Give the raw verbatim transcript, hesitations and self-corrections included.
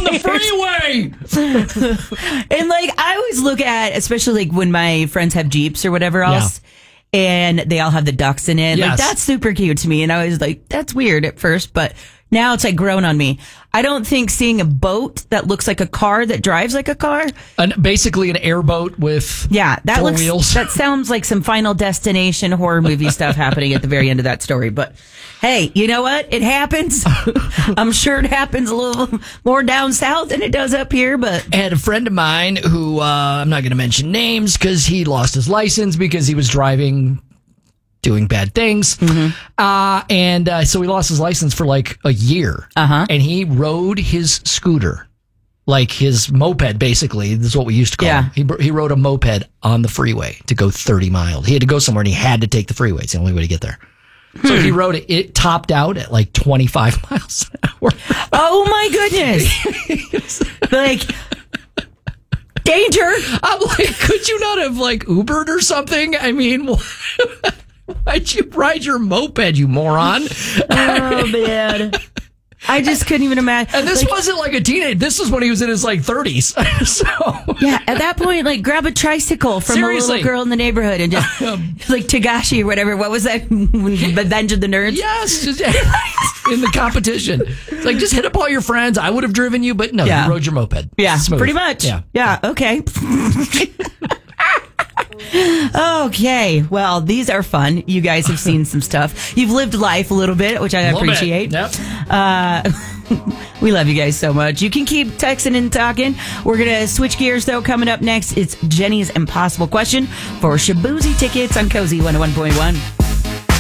the freeway. And like, I always look at, especially like when my friends have Jeeps or whatever else, yeah. and they all have the ducks in it. Yes. Like, that's super cute to me. And I was like, that's weird at first, but now it's like grown on me. I don't think seeing a boat that looks like a car that drives like a car. An, basically an airboat with yeah, that four looks, wheels. That sounds like some Final Destination horror movie stuff happening at the very end of that story. But hey, you know what? It happens. I'm sure it happens a little more down south than it does up here. But I had a friend of mine who, uh, I'm not going to mention names because he lost his license because he was driving doing bad things. Mm-hmm. Uh, and uh, so he lost his license for like a year. Uh-huh. And he rode his scooter, like his moped, basically. This is what we used to call yeah. him. He, he rode a moped on the freeway to go thirty miles. He had to go somewhere and he had to take the freeway. It's the only way to get there. Hmm. So he rode it. It topped out at like twenty-five miles an hour. Oh my goodness. Like, danger. I'm like, could you not have like Ubered or something? I mean, why'd you ride your moped, you moron? Oh, man. I just couldn't even imagine. And this like, wasn't like a teenage. This was when he was in his like thirties. So yeah, at that point, like grab a tricycle from Seriously. a little girl in the neighborhood and just like Tagashi or whatever. What was that? Revenge of the Nerds? Yes, just, in the competition. It's like just hit up all your friends. I would have driven you, but no, yeah. you rode your moped. Yeah, Smooth. pretty much. Yeah, yeah. Okay. Okay, well, these are fun. You guys have seen some stuff. You've lived life a little bit, which I appreciate. Yep. Uh, we love you guys so much. You can keep texting and talking. We're going to switch gears, though. Coming up next, it's Jenny's Impossible Question for Shaboozey tickets on Cozy one oh one point one.